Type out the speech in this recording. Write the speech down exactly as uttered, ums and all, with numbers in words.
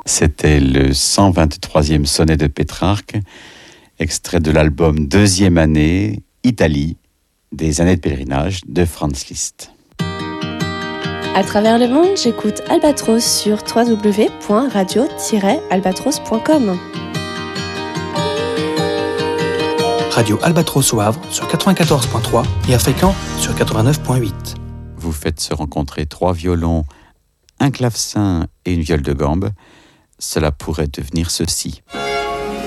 C'était le cent vingt-troisième sonnet de Pétrarque, extrait de l'album Deuxième année, Italie, des années de pèlerinage de Franz Liszt. À travers le monde, j'écoute Albatros sur w w w point radio tiret albatros point com. Radio Albatros au Havre sur quatre-vingt-quatorze point trois et à Fécamp sur quatre-vingt-neuf point huit. Vous faites se rencontrer trois violons, un clavecin et une viole de gambe. Cela pourrait devenir ceci.